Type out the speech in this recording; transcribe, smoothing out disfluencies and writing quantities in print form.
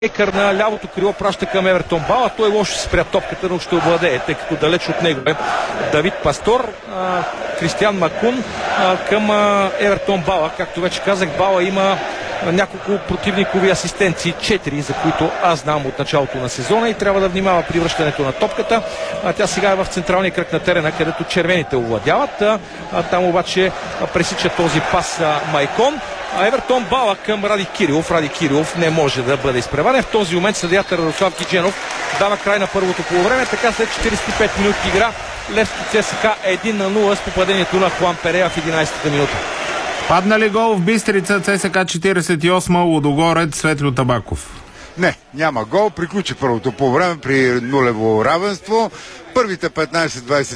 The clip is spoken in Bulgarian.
Екър на лявото крило праща към Евертон Бала. Той лошо се спря топката, но ще овладее, тъй като далеч от него е Давид Пастор. Кристиан Макун към Евертон Бала. Както вече казах, Бала има няколко противникови асистенции, 4, за които аз знам от началото на сезона, и трябва да внимава при връщането на топката. Тя сега е в централния кръг на терена, където червените овладяват. Там обаче пресича този пас Майкон. Евертон Бала към Ради Кирилов. Ради Кирилов не може да бъде изпреварен. В този момент съдията Радослав Гидженов дава край на първото полувреме. Така след 45 минути игра Левски ЦСКА 1-0 с попадението на Хуан Перея в 11-та минута. Падна ли гол в Бистрица? ЦСКА 48, Лудогорец, Светло Табаков? Не, няма гол. Приключи първото полувреме при нулево равенство. Първите 15-20